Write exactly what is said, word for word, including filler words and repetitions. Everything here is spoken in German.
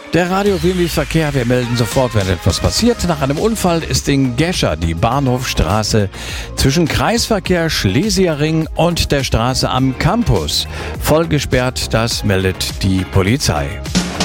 Der Radio Wien Verkehr, wir melden sofort, wenn etwas passiert. Nach einem Unfall ist in Gescher die Bahnhofstraße zwischen Kreisverkehr Schlesierring und der Straße am Campus voll gesperrt. Das meldet die Polizei.